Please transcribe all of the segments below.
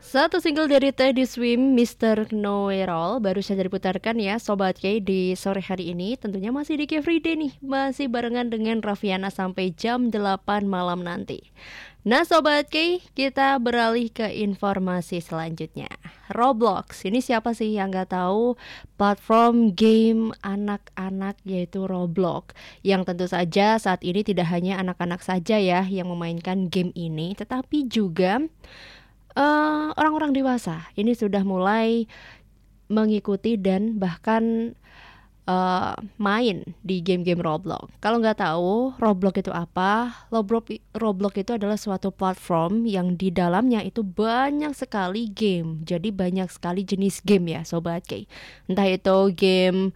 Satu single dari Teddy Swim, Mr. Know-It-All baru saja diputarkan ya Sobat K di sore hari ini. Tentunya masih di K-Free Day nih, masih barengan dengan Raffiana sampai jam 8 malam nanti. Nah Sobat K, kita beralih ke informasi selanjutnya. Roblox, ini siapa sih yang gak tahu platform game anak-anak yaitu Roblox, yang tentu saja saat ini tidak hanya anak-anak saja ya yang memainkan game ini, tetapi juga orang-orang dewasa ini sudah mulai mengikuti dan bahkan main di game-game Roblox. Kalau nggak tahu Roblox itu apa, Roblox itu adalah suatu platform yang di dalamnya itu banyak sekali game. Jadi banyak sekali jenis game ya Sobat K. Entah itu game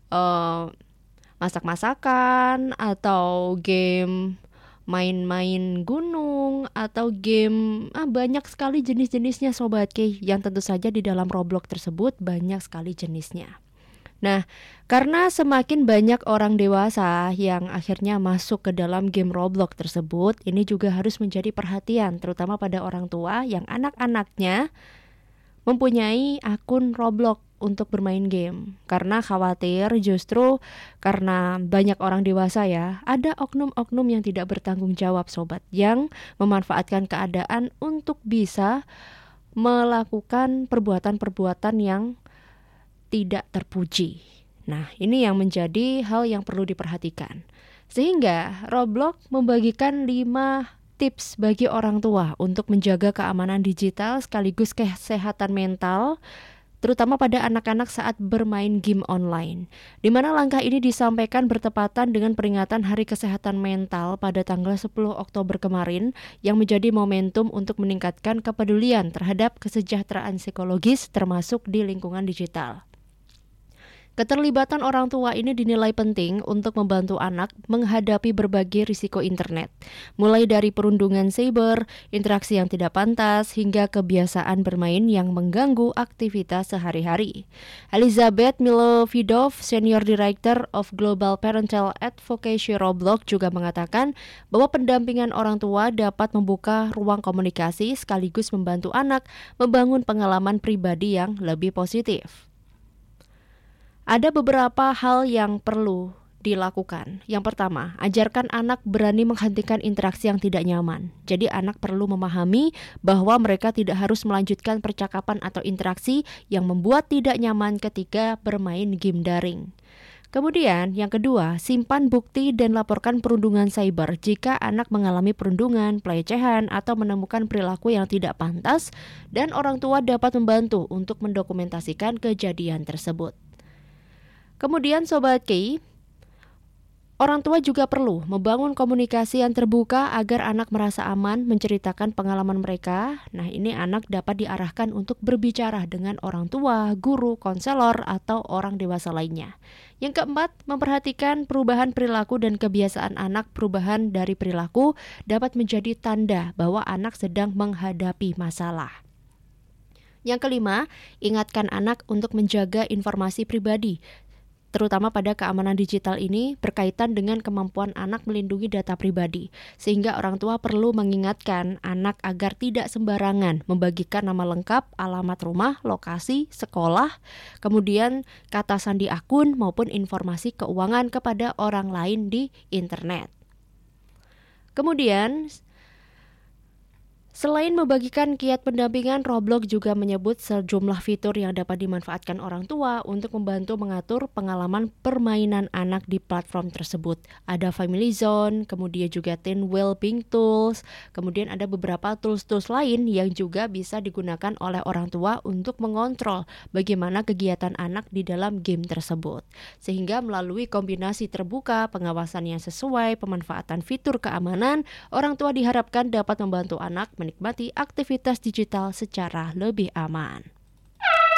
masak-masakan atau game main-main gunung atau game banyak sekali jenis-jenisnya Sobat K, yang tentu saja di dalam Roblox tersebut banyak sekali jenisnya. Nah, karena semakin banyak orang dewasa yang akhirnya masuk ke dalam game Roblox tersebut, ini juga harus menjadi perhatian terutama pada orang tua yang anak-anaknya mempunyai akun Roblox untuk bermain game, karena khawatir justru karena banyak orang dewasa ya, ada oknum-oknum yang tidak bertanggung jawab Sobat, yang memanfaatkan keadaan untuk bisa melakukan perbuatan-perbuatan yang tidak terpuji. Nah, ini yang menjadi hal yang perlu diperhatikan. Sehingga Roblox membagikan 5 tips bagi orang tua untuk menjaga keamanan digital sekaligus kesehatan mental, terutama pada anak-anak saat bermain game online. Di mana langkah ini disampaikan bertepatan dengan peringatan Hari Kesehatan Mental pada tanggal 10 Oktober kemarin, yang menjadi momentum untuk meningkatkan kepedulian terhadap kesejahteraan psikologis termasuk di lingkungan digital. Keterlibatan orang tua ini dinilai penting untuk membantu anak menghadapi berbagai risiko internet, mulai dari perundungan cyber, interaksi yang tidak pantas, hingga kebiasaan bermain yang mengganggu aktivitas sehari-hari. Elizabeth Milovidov, Senior Director of Global Parental Advocacy Roblox, juga mengatakan bahwa pendampingan orang tua dapat membuka ruang komunikasi sekaligus membantu anak membangun pengalaman pribadi yang lebih positif. Ada beberapa hal yang perlu dilakukan. Yang pertama, ajarkan anak berani menghentikan interaksi yang tidak nyaman. Jadi anak perlu memahami bahwa mereka tidak harus melanjutkan percakapan atau interaksi yang membuat tidak nyaman ketika bermain game daring. Kemudian, yang kedua, simpan bukti dan laporkan perundungan cyber jika anak mengalami perundungan, pelecehan, atau menemukan perilaku yang tidak pantas, dan orang tua dapat membantu untuk mendokumentasikan kejadian tersebut. Kemudian Sobat K, orang tua juga perlu membangun komunikasi yang terbuka agar anak merasa aman menceritakan pengalaman mereka. Nah, ini anak dapat diarahkan untuk berbicara dengan orang tua, guru, konselor, atau orang dewasa lainnya. Yang keempat, memperhatikan perubahan perilaku dan kebiasaan anak. Perubahan dari perilaku dapat menjadi tanda bahwa anak sedang menghadapi masalah. Yang kelima, ingatkan anak untuk menjaga informasi pribadi, terutama pada keamanan digital ini berkaitan dengan kemampuan anak melindungi data pribadi, sehingga orang tua perlu mengingatkan anak agar tidak sembarangan membagikan nama lengkap, alamat rumah, lokasi, sekolah, kemudian kata sandi akun maupun informasi keuangan kepada orang lain di internet. Kemudian, selain membagikan kiat pendampingan, Roblox juga menyebut sejumlah fitur yang dapat dimanfaatkan orang tua untuk membantu mengatur pengalaman permainan anak di platform tersebut. Ada Family Zone, kemudian juga Teen Wellbeing Tools, kemudian ada beberapa tools-tools lain yang juga bisa digunakan oleh orang tua untuk mengontrol bagaimana kegiatan anak di dalam game tersebut. Sehingga melalui kombinasi terbuka, pengawasan yang sesuai, pemanfaatan fitur keamanan, orang tua diharapkan dapat membantu anak menikmati aktivitas digital secara lebih aman.